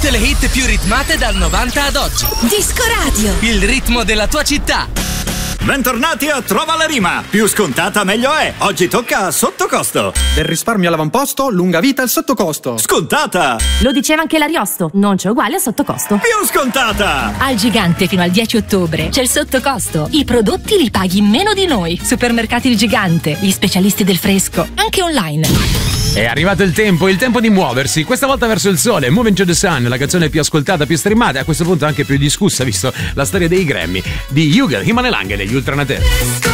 Tutte le hit più ritmate dal 90 ad oggi. Disco Radio. Il ritmo della tua città. Bentornati a Trova la Rima. Più scontata meglio è. Oggi tocca a sottocosto. Del risparmio all'avamposto, lunga vita al sottocosto. Scontata. Lo diceva anche l'Ariosto, non c'è uguale a sottocosto. Più scontata. Al Gigante fino al 10 ottobre c'è il sottocosto. I prodotti li paghi meno di noi. Supermercati Il Gigante, gli specialisti del fresco, anche online. È arrivato il tempo di muoversi, questa volta verso il sole. Moving to the Sun, la canzone più ascoltata, più streamata e a questo punto anche più discussa, visto la storia dei Grammy di Hugel, Himan e Lang e degli Ultranater.